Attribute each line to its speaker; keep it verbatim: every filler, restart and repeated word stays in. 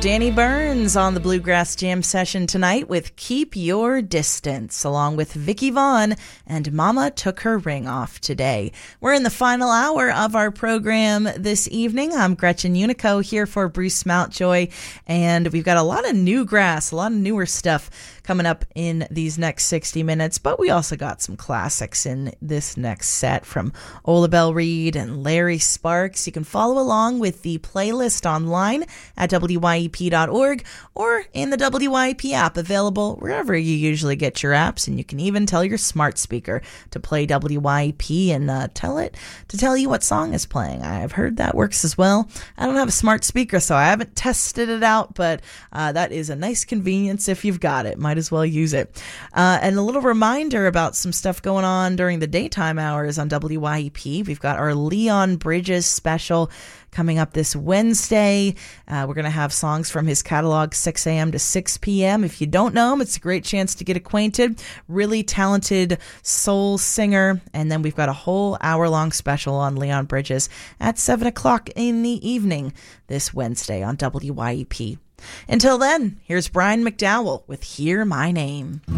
Speaker 1: Danny Burns on the Bluegrass Jam session tonight with Keep Your Distance, along with Vicky Vaughn and Mama Took Her Ring Off Today. We're in the final hour of our program this evening. I'm Gretchen Unico here for Bruce Mountjoy, and we've got a lot of new grass, a lot of newer stuff coming up in these next sixty minutes, but we also got some classics in this next set from Ola Belle Reed and Larry Sparks. You can follow along with the playlist online at W Y E P dot org or in the W Y E P app, available wherever you usually get your apps, and you can even tell your smart speaker to play W Y E P and uh, tell it to tell you what song is playing. I've heard that works as well. I don't have a smart speaker, so I haven't tested it out, but uh, that is a nice convenience if you've got it. Might as well use it. Uh, and a little reminder about some stuff going on during the daytime hours on W Y E P. We've got our Leon Bridges special coming up this Wednesday. Uh, we're going to have songs from his catalog six a.m. to six p.m. If you don't know him, it's a great chance to get acquainted. Really talented soul singer. And then we've got a whole hour-long special on Leon Bridges at seven o'clock in the evening this Wednesday on W Y E P. Until then, here's Brian McDowell with Hear My Name.